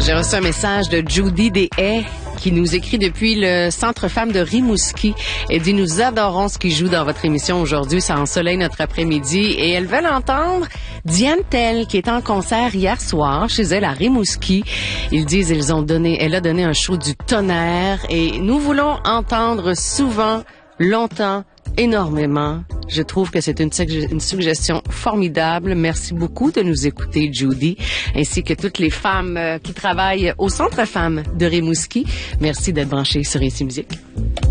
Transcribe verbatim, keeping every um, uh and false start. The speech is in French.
J'ai reçu un message de Judy Deshaies qui nous écrit depuis le Centre Femmes de Rimouski. Elle dit « Nous adorons ce qui joue dans votre émission aujourd'hui. Ça ensoleille notre après-midi. » Et elles veulent entendre Diane Tell qui est en concert hier soir chez elle à Rimouski. Ils disent ils ont donné, elle a donné un show du tonnerre et nous voulons entendre souvent, longtemps, énormément. Je trouve que c'est une, une suggestion formidable. Merci beaucoup de nous écouter, Judy, ainsi que toutes les femmes qui travaillent au Centre Femmes de Rimouski. Merci d'être branchées sur Ici Musique.